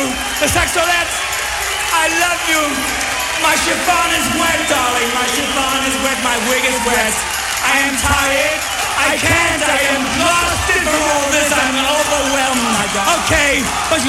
The saxolettes, I love you. My chiffon is wet, darling. My chiffon is wet. My wig is wet. I am tired. I can't. I am exhausted from all this. I'm overwhelmed. Okay, but